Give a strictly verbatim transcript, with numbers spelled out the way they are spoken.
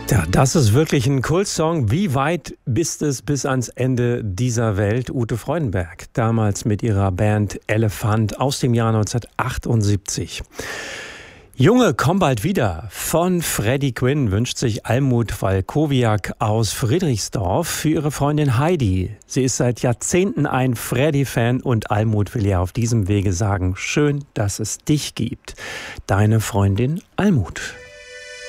Ja, das ist wirklich ein Kultsong. Wie weit bist es bis ans Ende dieser Welt? Ute Freudenberg, damals mit ihrer Band Elefant aus dem Jahr neunzehnhundertachtundsiebzig. Junge, komm bald wieder. Von Freddie Quinn wünscht sich Almut Walkowiak aus Friedrichsdorf für ihre Freundin Heidi. Sie ist seit Jahrzehnten ein Freddie-Fan und Almut will ihr auf diesem Wege sagen, schön, dass es dich gibt. Deine Freundin Almut.